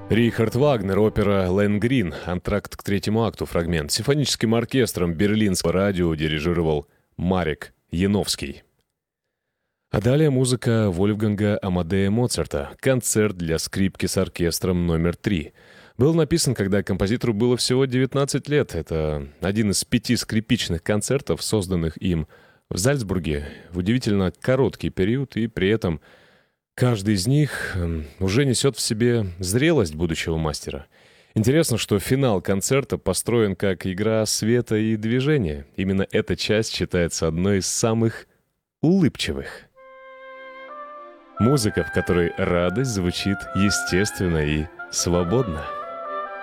Рихард Вагнер, опера «Lohengrin», антракт к третьему акту, фрагмент. Симфоническим оркестром Берлинского радио дирижировал Марек Яновский. А далее музыка Вольфганга Амадея Моцарта, концерт для скрипки с оркестром номер 3. Был написан, когда композитору было всего 19 лет. Это один из 5 скрипичных концертов, созданных им в Зальцбурге в удивительно короткий период, и при этом каждый из них уже несет в себе зрелость будущего мастера. Интересно, что финал концерта построен как игра света и движения. Именно эта часть считается одной из самых улыбчивых. Музыка, в которой радость звучит естественно и свободно.